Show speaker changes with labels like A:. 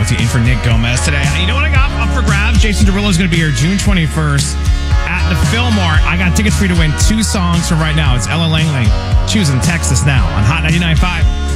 A: Monty in for Nick Gomez today. You know what I got up for grabs? Jason Derulo is going to be here June 21st at the Fillmore. I got tickets for you to win 2 songs from right now. It's Ella Langley. Choose and text us now on Hot 99.5.